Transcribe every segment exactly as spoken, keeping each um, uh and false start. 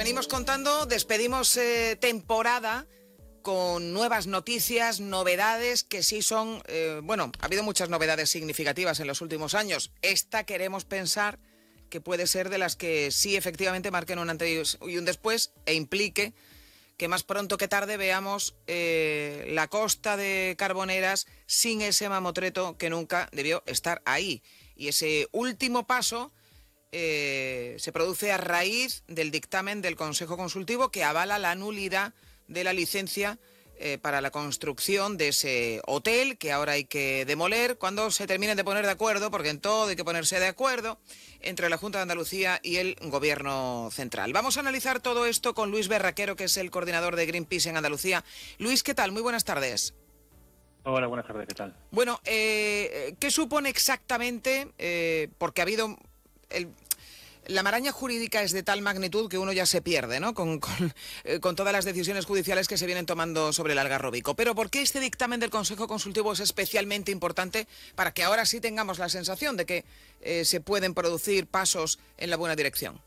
Venimos contando, despedimos eh, temporada con nuevas noticias, novedades que sí son, eh, bueno, ha habido muchas novedades significativas en los últimos años. Esta queremos pensar que puede ser de las que sí efectivamente marquen un antes y un después e implique que más pronto que tarde veamos eh, la costa de Carboneras sin ese mamotreto que nunca debió estar ahí. Y ese último paso eh, se produce a raíz del dictamen del Consejo Consultivo que avala la nulidad de la licencia eh, para la construcción de ese hotel que ahora hay que demoler cuando se terminen de poner de acuerdo, porque en todo hay que ponerse de acuerdo entre la Junta de Andalucía y el Gobierno Central. Vamos a analizar todo esto con Luis Berraquero, que es el coordinador de Greenpeace en Andalucía. Luis, ¿qué tal? Muy buenas tardes. Hola, buenas tardes, ¿qué tal? Bueno, eh, ¿qué supone exactamente? Eh, porque ha habido... El, La maraña jurídica es de tal magnitud que uno ya se pierde, ¿no? Con, con, eh, con todas las decisiones judiciales que se vienen tomando sobre el Algarrobico. Pero ¿por qué este dictamen del Consejo Consultivo es especialmente importante para que ahora sí tengamos la sensación de que eh, se pueden producir pasos en la buena dirección?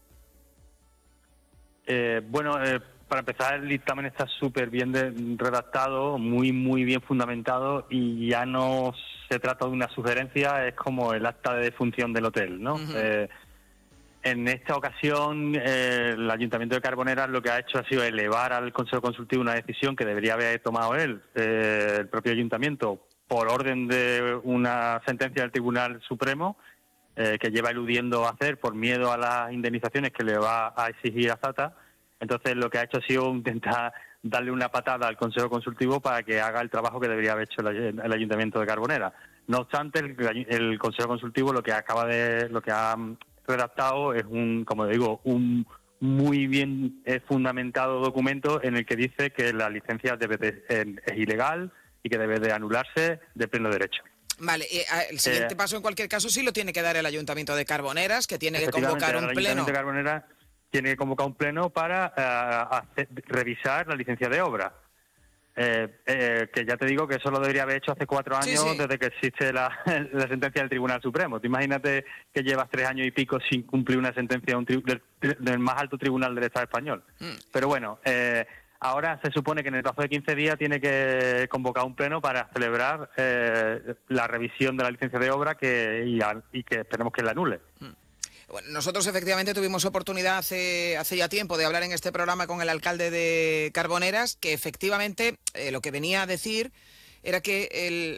Eh, bueno, eh, para empezar, el dictamen está súper bien de, redactado, muy, muy bien fundamentado, y ya no se trata de una sugerencia, es como el acta de defunción del hotel, ¿no? Uh-huh. eh, En esta ocasión, eh, el Ayuntamiento de Carboneras lo que ha hecho ha sido elevar al Consejo Consultivo una decisión que debería haber tomado él, eh, el propio Ayuntamiento, por orden de una sentencia del Tribunal Supremo, eh, que lleva eludiendo hacer por miedo a las indemnizaciones que le va a exigir Azata. Entonces, lo que ha hecho ha sido intentar darle una patada al Consejo Consultivo para que haga el trabajo que debería haber hecho el, el Ayuntamiento de Carboneras. No obstante, el, el Consejo Consultivo lo que acaba de... lo que ha redactado es un, como digo, un muy bien eh, fundamentado documento en el que dice que la licencia debe de, eh, es ilegal y que debe de anularse de pleno derecho. Vale, eh, el siguiente eh, paso en cualquier caso sí lo tiene que dar el Ayuntamiento de Carboneras, que tiene que convocar un el pleno. El Ayuntamiento de Carboneras tiene que convocar un pleno para uh, hacer, revisar la licencia de obra. Eh, eh, que ya te digo que eso lo debería haber hecho hace cuatro años, sí, sí. desde que existe la, la sentencia del Tribunal Supremo. Te imagínate que llevas tres años y pico sin cumplir una sentencia de un tri del, del más alto tribunal del Estado español. Mm. Pero bueno, eh, ahora se supone que en el plazo de quince días tiene que convocar un pleno para celebrar eh, la revisión de la licencia de obra que, y, y que esperemos que la anule. Mm. Bueno, nosotros efectivamente tuvimos oportunidad hace, hace ya tiempo de hablar en este programa con el alcalde de Carboneras, que efectivamente eh, lo que venía a decir era que el